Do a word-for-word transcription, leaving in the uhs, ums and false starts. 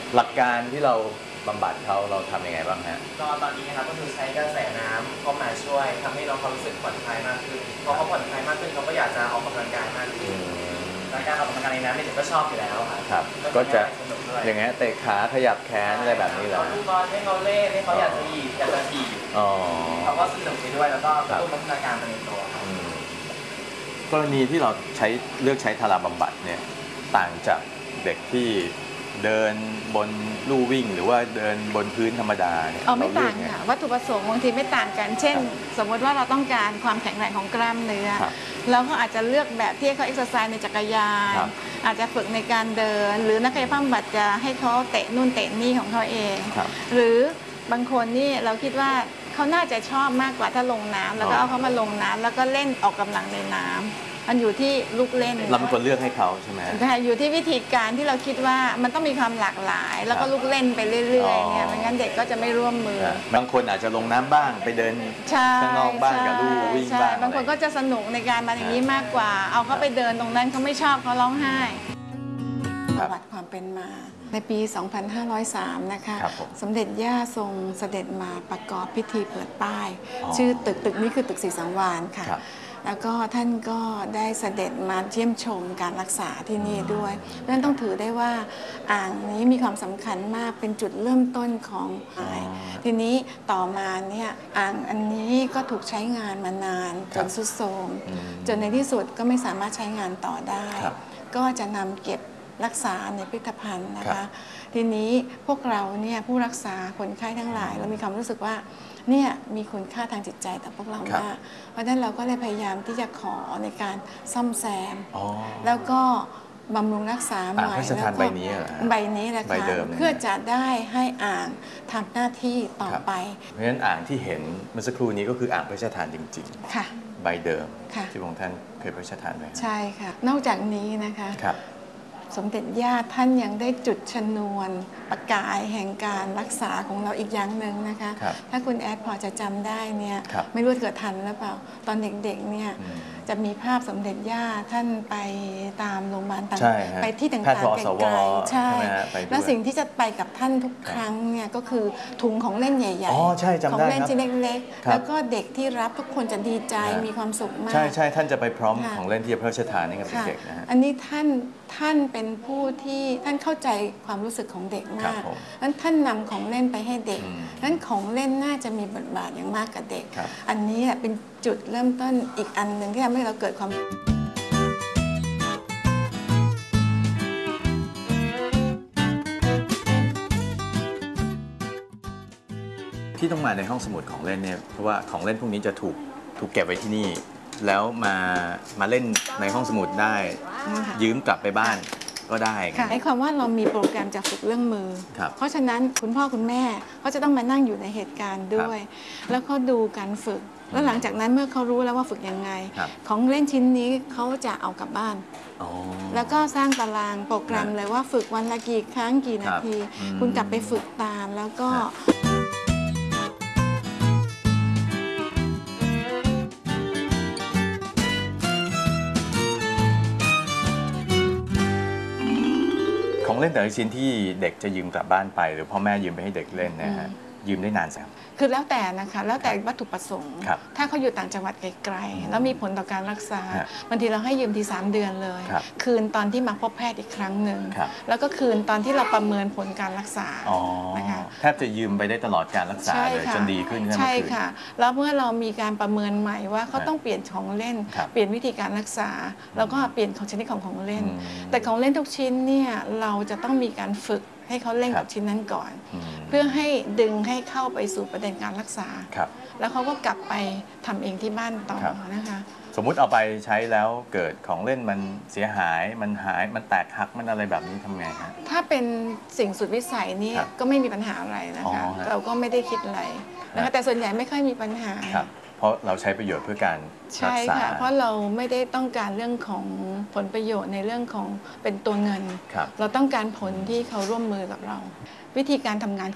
หลักการที่เราบำบัดเขาเราทำยังไงบ้างฮะก็ตอนนี้นะครับก็คือใช้กระแสน้ำเข้ามาช่วยทำให้น้องเขารู้สึกผ่อนคลายมากขึ้นพอเขาผ่อนคลายมากขึ้นเขาก็อยากจะออกกำลังกายมากขึ้นและการออกกำลังกายในน้ำเนี่ยเด็กก็ชอบอยู่แล้วครับก็จะอย่างเงี้ยเตะขาขยับแขนอะไรแบบนี้แหละลูกบอลให้เขาเล่นให้เขาอยากจะหยิบอยากจะถีบเขาก็สนุกไปด้วยแล้วก็กระตุ้นพัฒนาการไปในตัวครับกรณีที่เราใช้เลือกใช้ทาราบำบัดเนี่ยต่างจากเด็กที่เดินบนลู่วิ่งหรือว่าเดินบนพื้นธรรมดาเนี่ยเอาไม่ต่างค่ะวัตถุประสงค์บางทีไม่ต่างกันเช่นสมมติว่าเราต้องการความแข็งแรงของกล้ามเนื้อเราก็อาจจะเลือกแบบที่เขาเอ็กซ์ไซส์ในจักรยานอาจจะฝึกในการเดินหรือนักกายภาพบำบัดจะให้เขาเตะนู่นเตะนี่ของเขาเองหรือบางคนนี่เราคิดว่าเขาน่าจะชอบมากกว่าถ้าลงน้ำแล้วก็เอาเขามาลงน้ำแล้วก็เล่นออกกำลังในน้ำมันอยู่ที่ลูกเล่นเราเป็นคนเลือกให้เขาใช่ไหมใช่อยู่ที่วิธีการที่เราคิดว่ามันต้องมีความหลากหลายแล้วก็ลูกเล่นไปเรื่อยๆเนี่ยไม่งั้นเด็กก็จะไม่ร่วมมือบางคนอาจจะลงน้ำบ้างไปเดินข้างนอกบ้างกับลูกวิ่งบ้างบางคนก็จะสนุกในการมาอย่างนี้มากกว่าเอาเขาไปเดินตรงนั้นเขาไม่ชอบเขาร้องไห้ประวัติความเป็นมาในปี สองพันห้าร้อยสาม นะคะสมเด็จย่าทรงเสด็จมาประกอบพิธีเปิดป้ายชื่อตึกตึกนี้คือตึกศรีสังวาลค่ะแล้วก็ท่านก็ได้เสด็จมาเยี่ยมชมการรักษาที่นี่ด้วยเพราะฉะนั้นต้องถือได้ว่าอ่างนี้มีความสำคัญมากเป็นจุดเริ่มต้นของอ่างทีนี้ต่อมาเนี่ยอ่างอันนี้ก็ถูกใช้งานมานานจนทรุดโทรมจนในที่สุดก็ไม่สามารถใช้งานต่อได้ก็จะนำเก็บรักษาในพิพิธภัณฑ์นะคะทีนี้พวกเราเนี่ยผู้รักษาคนไข้ทั้งหลายเรามีความรู้สึกว่าเนี่ยมีคุณค่าทางจิตใจต่อพวกเรามากเพราะฉะนั้นเราก็เลยพยายามที่จะขอในการซ่อมแซมแล้วก็บำรุงรักษาใหม่แล้วก็ใบนี้ใบนี้แหละค่ะเพื่อจะได้ให้อ่างทำหน้าที่ต่อไปเพราะฉะนั้นอ่างที่เห็นเมื่อสักครู่นี้ก็คืออ่างพระราชทานจริงๆค่ะใบเดิมที่พระองค์ท่านเคยพระราชทานไว้ใช่ค่ะนอกจากนี้นะคะสมเด็จย่าท่านยังได้จุดชนวนประกายแห่งการรักษาของเราอีกอย่างหนึ่งนะคะถ้าคุณแอดพอจะจำได้เนี่ยไม่รู้เกิดทันหรือเปล่าตอนเด็กๆเนี่ยจะมีภาพสมเด็จย่าท่านไปตามโรงพยาบาลต่างไปที่ต่างๆไกลๆใช่แล้วสิ่งที่จะไปกับท่านทุกครั้งเนี่ยก็คือถุงของเล่นใหญ่ๆของเล่นชิ้นเล็กๆแล้วก็เด็กที่รับทุกคนจะดีใจมีความสุขมากใช่ใช่ท่านจะไปพร้อมของเล่นที่พระราชทานให้กับเด็กๆนะฮะอันนี้ท่านท่านเป็นผู้ที่ท่านเข้าใจความรู้สึกของเด็กมากนั้นท่านนำของเล่นไปให้เด็กนั้นของเล่นน่าจะมีบทบาทอย่างมากกับเด็กอันนี้เป็นจุดเริ่มต้นอีกอันหนึ่งที่ทำให้เราเกิดความที่ต้องมาในห้องสมุดของเล่นเนี่ยเพราะว่าของเล่นพวกนี้จะถูกถูกเก็บไว้ที่นี่แล้วมามาเล่นในห้องสมุดได้ยืมกลับไปบ้านก็ได้ค่ะไอ้ความว่าเรามีโปรแกรมจะฝึกเรื่องมือเพราะฉะนั้นคุณพ่อคุณแม่เขาจะต้องมานั่งอยู่ในเหตุการณ์ด้วยแล้วเขาดูการฝึกแล้วหลังจากนั้นเมื่อเขารู้แล้วว่าฝึกยังไงของเล่นชิ้นนี้เขาจะเอากลับบ้านแล้วก็สร้างตารางโปรแกรมเลยว่าฝึกวันละกี่ครั้งกี่นาทีคุณกลับไปฝึกตามแล้วก็ของเล่นแต่ละชิ้นที่เด็กจะยืมกลับบ้านไปหรือพ่อแม่ยืมไปให้เด็กเล่นนะฮะยืมได้นานแสนคือแล้วแต่นะคะแล้วแต่วัตถุประสงค์ถ้าเขาอยู่ต่างจังหวัดไกลๆแล้วมีผลต่อการรักษาบางทีเราให้ยืมทีสามเดือนเลยคืนตอนที่มาพบแพทย์อีกครั้งหนึ่งแล้วก็คืนตอนที่เราประเมินผลการรักษานะคะแทบจะยืมไปได้ตลอดการรักษาเลยจนดีขึ้นใช่ค่ะแล้วเมื่อเรามีการประเมินใหม่ว่าเขาต้องเปลี่ยนของเล่นเปลี่ยนวิธีการรักษาแล้วก็เปลี่ยนของชนิดของของเล่นแต่ของเล่นทุกชิ้นเนี่ยเราจะต้องมีการฝึกให้เขาเล่นกับชิ้นนั้นก่อนเพื่อให้ดึงให้เข้าไปสู่ประเด็นการรักษาแล้วเขาก็กลับไปทำเองที่บ้านต่อนะคะสมมุติเอาไปใช้แล้วเกิดของเล่นมันเสียหายมันหายมันแตกหักมันอะไรแบบนี้ทำไงฮะถ้าเป็นสิ่งสุดวิสัยนี่ก็ไม่มีปัญหาอะไรนะคะเราก็ไม่ได้คิดอะไรนะคะแต่ส่วนใหญ่ไม่ค่อยมีปัญหาเพราะเราใช้ประโยชน์เพื่อการรักษาใช่ค่ะเพราะเราไม่ได้ต้องการเรื่องของผลประโยชน์ในเรื่องของเป็นตัวเงินเราต้องการผลที่เขาร่วมมือกับเราวิธีการทำงาน